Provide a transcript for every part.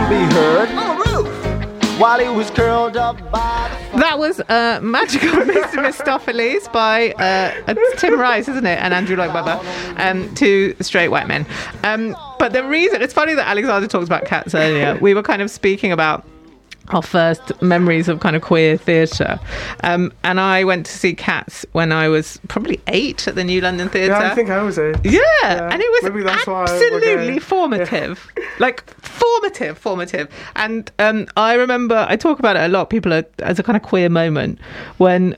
can be heard on the roof while he was curled up by the... That was Magical Mr. Mistopheles by Tim Rice, isn't it? And Andrew Lloyd Webber, two straight white men. But the reason, it's funny that Alexander talks about Cats earlier. We were kind of speaking about our first memories of kind of queer theatre. And I went to see Cats when I was probably 8 at the New London Theatre. Yeah, I think I was 8. Yeah, and it was maybe that's absolutely formative. Yeah. Like, formative. And I remember, I talk about it a lot, as a kind of queer moment, when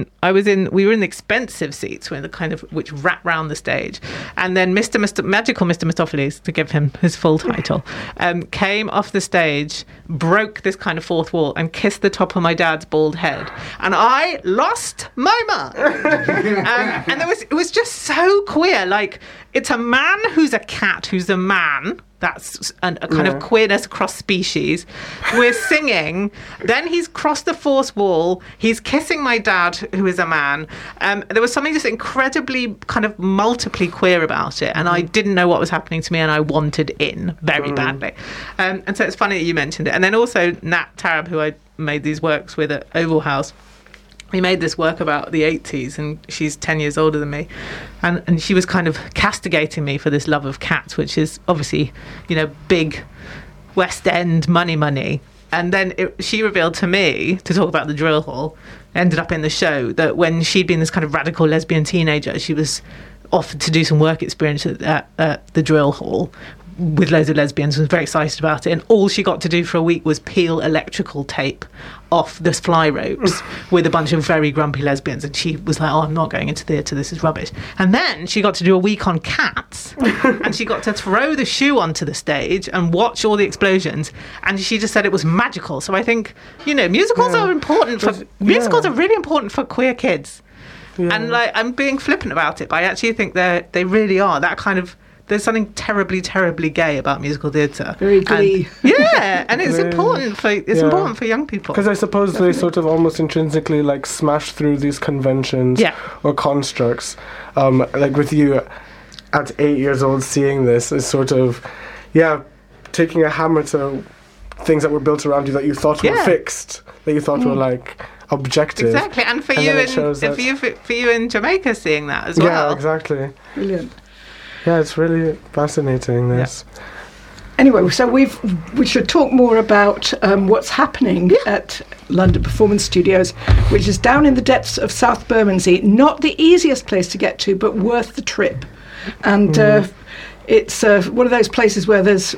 we were in the expensive seats, which wrap round the stage. And then Magical Mr. Mistopheles, to give him his full title, came off the stage, broke this kind of fourth wall and kissed the top of my dad's bald head, and I lost my mind. And it was just so queer. Like, it's a man who's a cat who's a man. That's a kind of queerness across species. We're singing. Then he's crossed the fourth wall. He's kissing my dad, who is a man. There was something just incredibly kind of multiply queer about it. And I didn't know what was happening to me, and I wanted in very badly. And so it's funny that you mentioned it. And then also Nat Tarab, who I made these works with at Oval House. We made this work about the 80s, and she's 10 years older than me. And she was kind of castigating me for this love of Cats, which is obviously, big West End money. And then she revealed to me, to talk about the drill hall, ended up in the show, that when she'd been this kind of radical lesbian teenager, she was offered to do some work experience at the drill hall with loads of lesbians, and was very excited about it, and all she got to do for a week was peel electrical tape off the fly ropes with a bunch of very grumpy lesbians, and she was like, I'm not going into theatre, this is rubbish. And then she got to do a week on Cats, and she got to throw the shoe onto the stage and watch all the explosions, and she just said it was magical. So I think, musicals are important musicals are really important for queer kids. And I'm being flippant about it, but I actually think they really are. That kind of, there's something terribly, terribly gay about musical theatre. Very glee. And it's important for young people. Because I suppose they sort of almost intrinsically smash through these conventions or constructs. Like with you at 8 years old seeing this is sort of, taking a hammer to things that were built around you that you thought were fixed, that you thought were objective. Exactly, and for you in Jamaica seeing that as well. Yeah, exactly. Brilliant. Yeah, it's really fascinating, this. Yeah. Anyway, so we should talk more about what's happening at London Performance Studios, which is down in the depths of South Bermondsey. Not the easiest place to get to, but worth the trip. And it's one of those places where there's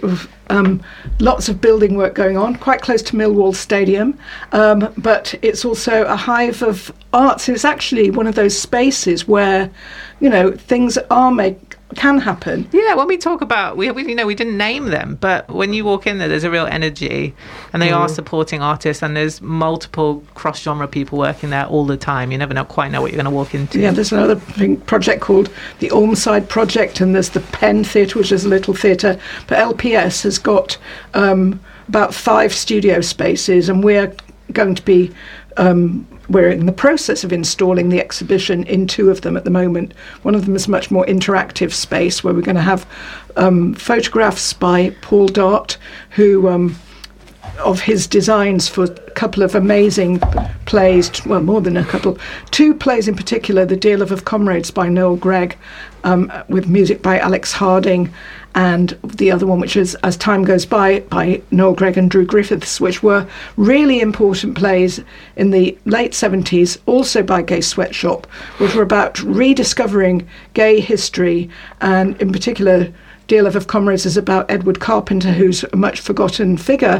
lots of building work going on, quite close to Millwall Stadium, but it's also a hive of arts. It's actually one of those spaces where, things can happen. Yeah, when we talk about, we didn't name them, but when you walk in there's a real energy, and they are supporting artists, and there's multiple cross-genre people working there all the time. You never quite know what you're going to walk into. Yeah, there's another project called the Olmside Project, and there's the Penn Theatre, which is a little theatre, but LPS has got about 5 studio spaces, and we're going to be we're in the process of installing the exhibition in 2 of them at the moment. One of them is a much more interactive space where we're going to have photographs by Paul Dart, who of his designs for a couple of amazing plays, well, more than a couple, 2 plays in particular, The Dear Love of Comrades by Noel Gregg, with music by Alex Harding, and the other one, which is As Time Goes by Noel Gregg and Drew Griffiths, which were really important plays in the late 70s, also by Gay Sweatshop, which were about rediscovering gay history, and in particular, Dear Love of Comrades is about Edward Carpenter, who's a much forgotten figure,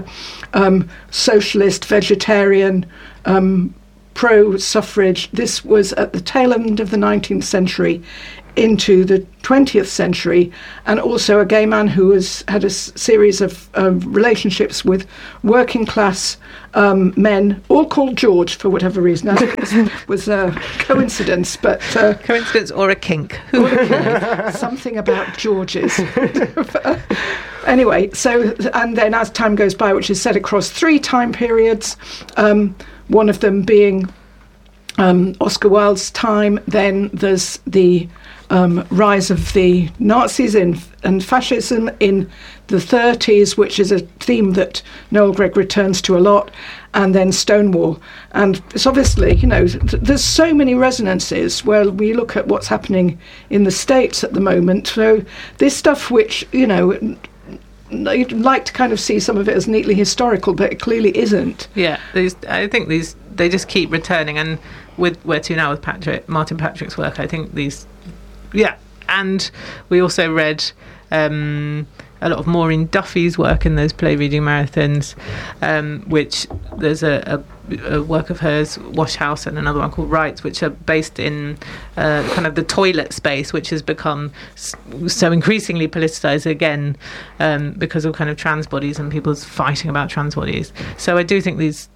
socialist, vegetarian, pro-suffrage. This was at the tail end of the 19th century into the 20th century, and also a gay man who had a series of relationships with working class men, all called George for whatever reason. I think it was a coincidence, but... coincidence or a kink. Something about Georges. Anyway, and then As Time Goes By, which is set across 3 time periods, one of them being Oscar Wilde's time. Then there's the rise of the Nazis and fascism in the 30s, which is a theme that Noel Gregg returns to a lot, and then Stonewall. And it's obviously, there's so many resonances where we look at what's happening in the States at the moment. So this stuff which, you'd like to kind of see some of it as neatly historical, but it clearly isn't. Yeah, I think they just keep returning, and with Where To Now with Martin Patrick's work, I think and we also read a lot of Maureen Duffy's work in those play reading marathons, which there's a work of hers, Wash House, and another one called Rights, which are based in kind of the toilet space, which has become so increasingly politicized again because of kind of trans bodies and people's fighting about trans bodies. So I do think these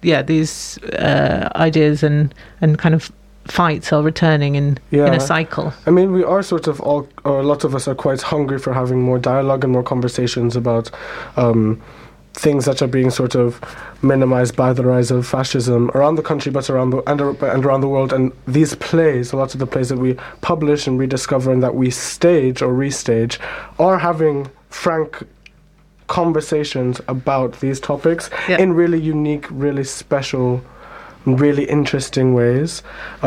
ideas and kind of fights are returning in a cycle. I mean, we are sort of a lot of us are quite hungry for having more dialogue and more conversations about things that are being sort of minimized by the rise of fascism around the country, but around the world. And these plays, a lot of the plays that we publish and rediscover and that we stage or restage, are having frank conversations about these topics in really unique, really special, really interesting ways.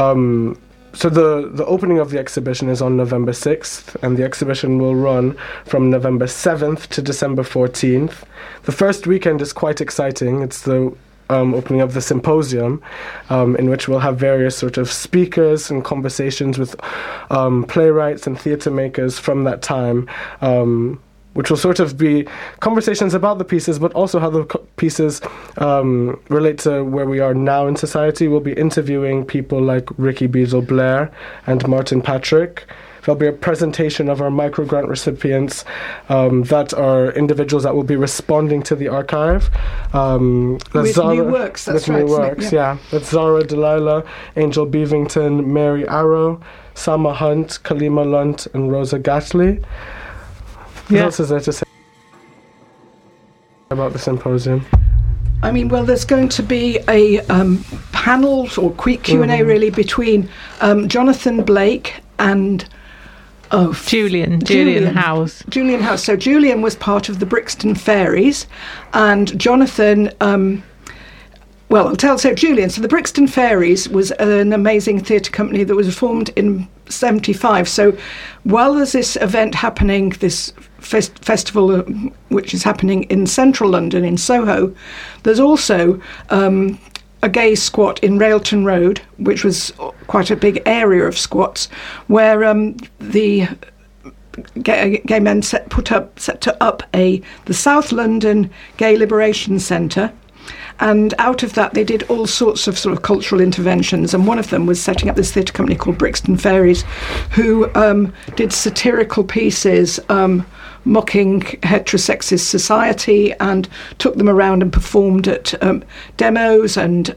So the opening of the exhibition is on November 6th, and the exhibition will run from November 7th to December 14th. The first weekend is quite exciting. It's the opening of the symposium, in which we'll have various sort of speakers and conversations with playwrights and theatre makers from that time, which will sort of be conversations about the pieces, but also how the pieces relate to where we are now in society. We'll be interviewing people like Ricky Beadle-Blair and Martin Patrick. There'll be a presentation of our microgrant recipients that are individuals that will be responding to the archive. With new works, that's right. With new works, yeah. That's Zara Delilah, Angel Beavington, Mary Arrow, Sama Hunt, Kalima Lunt, and Rosa Gatley. What else is there to say about the symposium? I mean, well, there's going to be a panel or quick Q&A really between Jonathan Blake and Julian Howes. Julian Howes. So Julian was part of the Brixton Fairies, and Jonathan. Well, I'll tell. So Julian. So the Brixton Fairies was an amazing theatre company that was formed in '75. So while there's this event happening, this festival which is happening in central London in Soho, there's also a gay squat in Railton Road, which was quite a big area of squats, where the gay men set up the South London Gay Liberation Centre. And out of that, they did all sorts of sort of cultural interventions. And one of them was setting up this theatre company called Brixton Fairies, who did satirical pieces mocking heterosexist society, and took them around and performed at demos and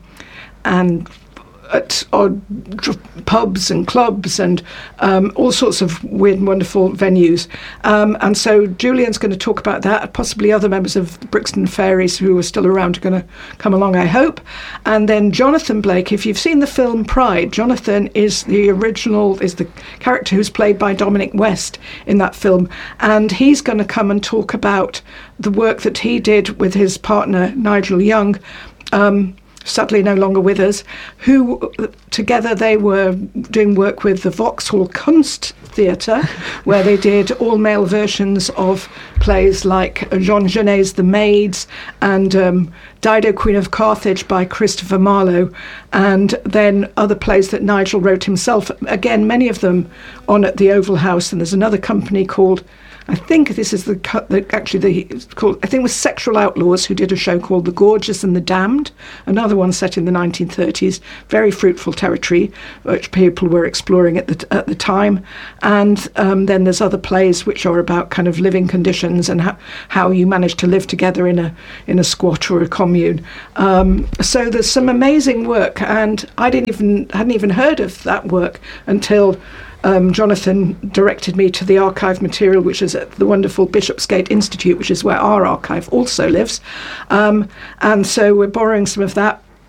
at odd pubs and clubs and all sorts of weird and wonderful venues. And so Julian's going to talk about that. Possibly other members of the Brixton Fairies who are still around are going to come along, I hope. And then Jonathan Blake, if you've seen the film Pride, Jonathan is the character who's played by Dominic West in that film. And he's going to come and talk about the work that he did with his partner, Nigel Young, sadly no longer with us, who together they were doing work with the Vauxhall Kunst Theatre, where they did all-male versions of plays like Jean Genet's The Maids and Dido, Queen of Carthage by Christopher Marlowe, and then other plays that Nigel wrote himself, again, many of them on at the Oval House. And there's another company called, I think this is it was Sexual Outlaws, who did a show called The Gorgeous and the Damned, another one set in the 1930s, very fruitful territory, which people were exploring at the time. And then there's other plays which are about kind of living conditions and how you manage to live together in a squat or a commune. So there's some amazing work, and I hadn't even heard of that work until Jonathan directed me to the archive material, which is at the wonderful Bishopsgate Institute, which is where our archive also lives. And so we're borrowing some of that.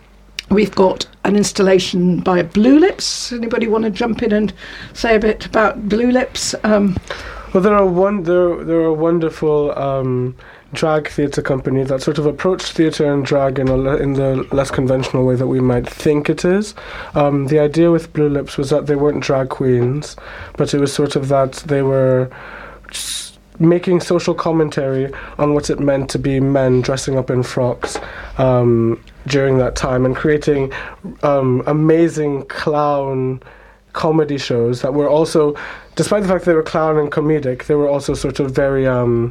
We've got an installation by Blue Lips. Anybody want to jump in and say a bit about Blue Lips? Well, they're a wonderful drag theatre company that sort of approached theatre and drag in the less conventional way that we might think it is. The idea with Blue Lips was that they weren't drag queens, but it was sort of that they were making social commentary on what it meant to be men dressing up in frocks during that time, and creating amazing clown comedy shows that were also, despite the fact they were clown and comedic, they were also sort of very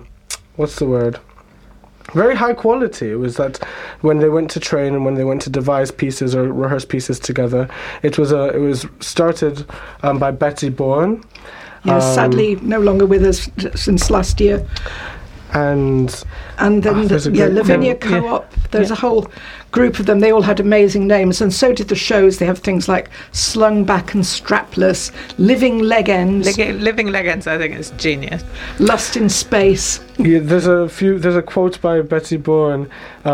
very high quality. It was that when they went to train and when they went to devise pieces or rehearse pieces together, it was started by Betty Bourne. Yes, sadly no longer with us since last year. And then Lavinia Co-op. There's a whole group of them. They all had amazing names, and so did the shows. They have things like Slung Back and Strapless, Living Leg Ends. Living Leg Ends, I think, is genius. Lust in Space. Yeah, there's a quote by Betty Bourne.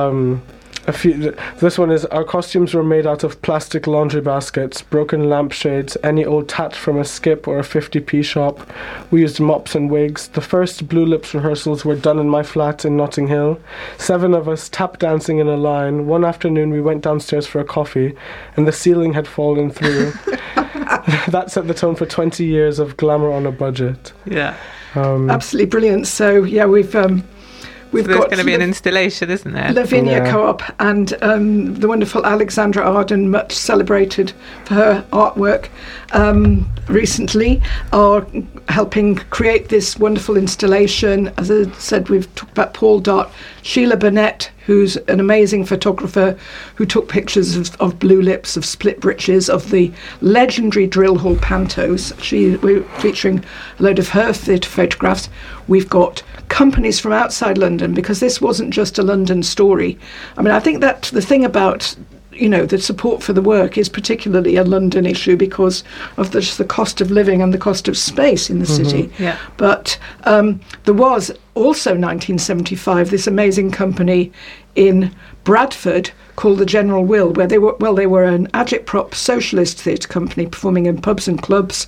This one is, our costumes were made out of plastic laundry baskets, broken lampshades, any old tat from a skip or a 50p shop. We used mops and wigs. The first Blue Lips rehearsals were done in my flat in Notting Hill. 7 of us tap dancing in a line. One afternoon we went downstairs for a coffee and the ceiling had fallen through. That set the tone for 20 years of glamour on a budget. Yeah. Absolutely brilliant. So yeah, We've there's got going to be an installation, isn't there? Lavinia Co-op and the wonderful Alexandra Arden, much celebrated for her artwork recently, are helping create this wonderful installation. As I said, we've talked about Paul Dart, Sheila Burnett, who's an amazing photographer who took pictures of Blue Lips, of Split Britches, of the legendary Drill Hall Pantos. We're featuring a load of her theatre photographs. We've got companies from outside London, because this wasn't just a London story. I mean, I think that the thing about, the support for the work is particularly a London issue because of the cost of living and the cost of space in the city. Yeah. But there was also 1975 this amazing company in Bradford called the General Will, where they were an agitprop socialist theatre company performing in pubs and clubs,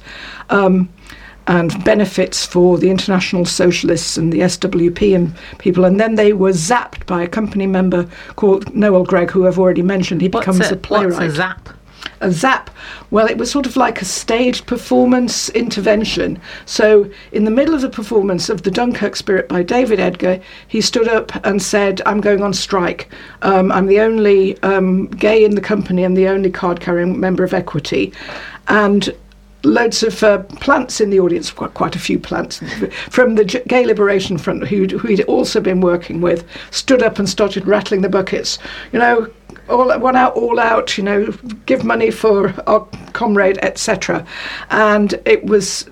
and benefits for the International Socialists and the SWP and people. And then they were zapped by a company member called Noel Gregg, who I've already mentioned. He becomes a playwright. What's a zap? A zap? Well, it was sort of like a staged performance intervention. So in the middle of the performance of The Dunkirk Spirit by David Edgar, he stood up and said, I'm going on strike. I'm the only gay in the company and the only card-carrying member of Equity. And loads of plants in the audience, quite a few plants, from the Gay Liberation Front, who he'd also been working with, stood up and started rattling the buckets. One out, all out, give money for our comrade, etc. And it was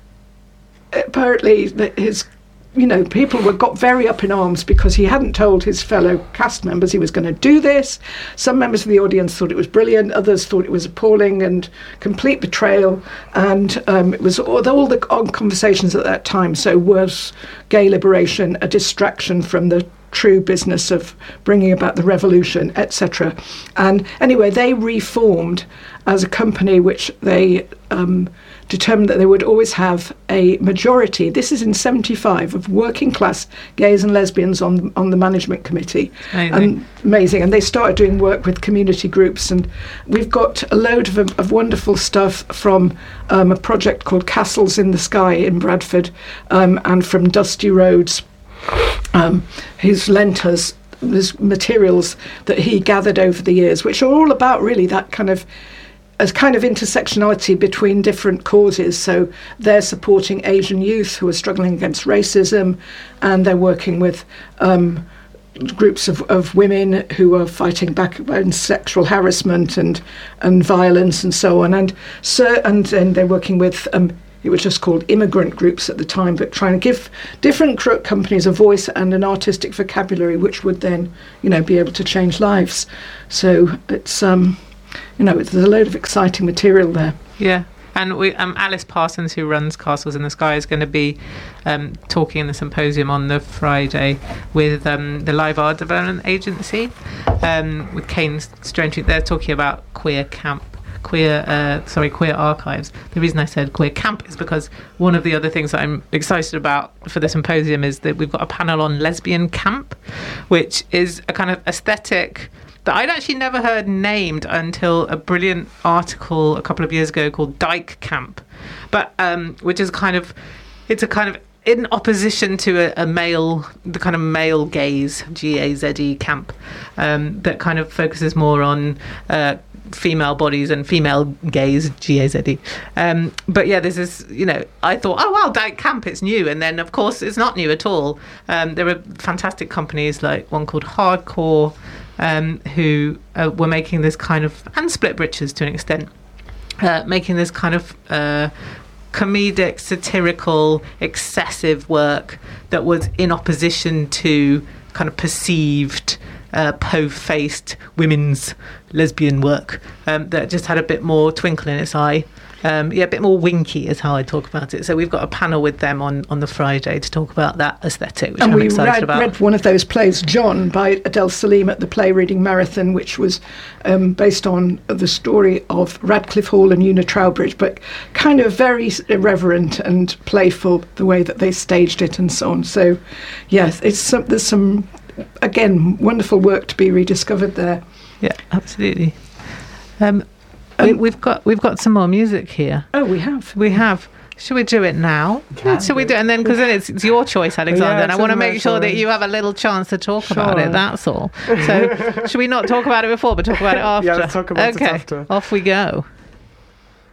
apparently that his people got very up in arms because he hadn't told his fellow cast members he was going to do this. Some members of the audience thought it was brilliant, others thought it was appalling and complete betrayal, and it was all the conversations at that time. So was gay liberation a distraction from the true business of bringing about the revolution, etc. And anyway, they reformed as a company which they determined that they would always have a majority, this is in 75, of working class gays and lesbians on the management committee. Amazing. And they started doing work with community groups, and we've got a load of wonderful stuff from a project called Castles in the Sky in Bradford, and from Dusty Roads, who's lent us these materials that he gathered over the years, which are all about really that kind of intersectionality between different causes. So they're supporting Asian youth who are struggling against racism, and they're working with groups of women who are fighting back against sexual harassment and violence and so on. And then they're working with it was just called immigrant groups at the time, but trying to give different companies a voice and an artistic vocabulary which would then, be able to change lives. So it's there's a load of exciting material there. Yeah. And Alice Parsons, who runs Castles in the Sky, is going to be talking in the symposium on the Friday with the Live Art Development Agency, with Kane Strange. They're talking about queer archives. The reason I said queer camp is because one of the other things that I'm excited about for the symposium is that we've got a panel on lesbian camp, which is a kind of aesthetic that I'd actually never heard named until a brilliant article a couple of years ago called Dyke Camp, but which is it's a kind of in opposition to the kind of male gaze, GAZE camp, that kind of focuses more on female bodies and female gaze, GAZE. But yeah, this is, I thought, oh wow, Dyke Camp, it's new. And then of course it's not new at all. There are fantastic companies like one called Hardcore, who were making this kind of, and Split Britches to an extent, making this kind of comedic, satirical, excessive work that was in opposition to kind of perceived po-faced women's lesbian work, that just had a bit more twinkle in its eye. A bit more winky is how I talk about it. So we've got a panel with them on the Friday to talk about that aesthetic, which I'm excited about. And we read one of those plays, John, by Adele Salim at the Play Reading Marathon, which was based on the story of Radcliffe Hall and Una Trowbridge, but kind of very irreverent and playful, the way that they staged it and so on. So, yes, there's some, again, wonderful work to be rediscovered there. Yeah, absolutely. We've got some more music here. Oh, we have. We have. Should we do it now? Should we do it? And then, because then it's your choice, Alexander, and I want to make sure that you have a little chance to talk about it, that's all. So should we not talk about it before, but talk about it after? Yeah, let's talk about it after. Off we go.